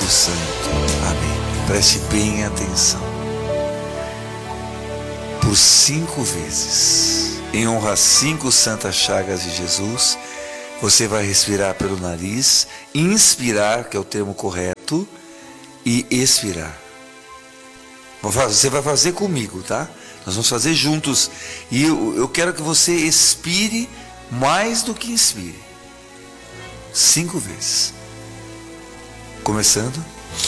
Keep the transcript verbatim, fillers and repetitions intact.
Espírito Santo. Amém. Preste bem atenção. Por cinco vezes, em honra às cinco santas chagas de Jesus, você vai respirar pelo nariz, inspirar, que é o termo correto, e expirar. Você vai fazer comigo, tá? Nós vamos fazer juntos. E eu, eu quero que você expire mais do que inspire. Cinco vezes. Começando.